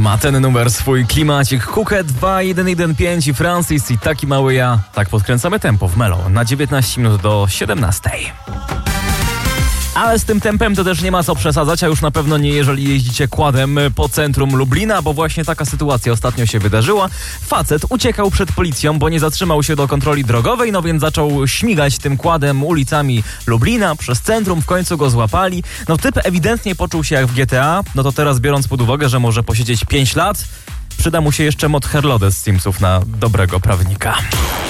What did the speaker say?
Ma ten numer swój klimacik. Kukę 2115 i Francis i Taki Mały Ja. Tak podkręcamy tempo w Melo na 19 minut do 17. Ale z tym tempem to też nie ma co przesadzać, a już na pewno nie jeżeli jeździcie quadem po centrum Lublina, bo właśnie taka sytuacja ostatnio się wydarzyła. Facet uciekał przed policją, bo nie zatrzymał się do kontroli drogowej, no więc zaczął śmigać tym quadem ulicami Lublina, przez centrum, w końcu go złapali. No typ ewidentnie poczuł się jak w GTA, no to teraz biorąc pod uwagę, że może posiedzieć 5 lat, przyda mu się jeszcze mod Herlode z Simsów na dobrego prawnika.